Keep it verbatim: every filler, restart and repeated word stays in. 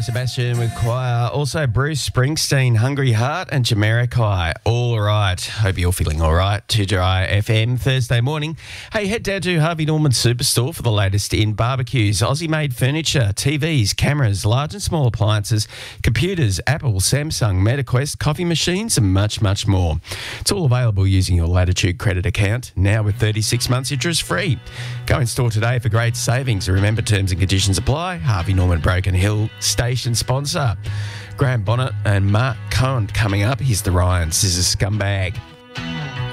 Sebastian with Choir. Also, Bruce Springsteen, Hungry Heart, and Jamiroquai. All right. Hope you're feeling all right. two Dry F M Thursday morning. Hey, head down to Harvey Norman Superstore for the latest in barbecues, Aussie-made furniture, T Vs, cameras, large and small appliances, computers, Apple, Samsung, MetaQuest, coffee machines, and much, much more. It's all available using your Latitude credit account, now with thirty-six months interest-free. Go in store today for great savings. Remember, terms and conditions apply. Harvey Norman Broken Hill station sponsor. Graham Bonnet and Mark Cohen coming up. Here's the Ryan Scissors Scumbag.